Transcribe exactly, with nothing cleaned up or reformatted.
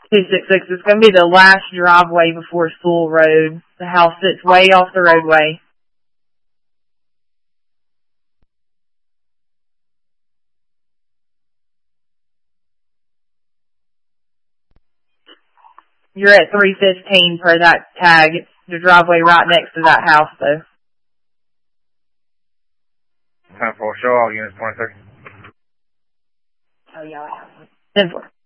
two six six is going to be the last driveway before School Road. The house sits way off the roadway. You're at three fifteen per that tag. It's the driveway right next to that house, though. Time for show all units, twenty-six. Oh, yeah, I have one. ten four.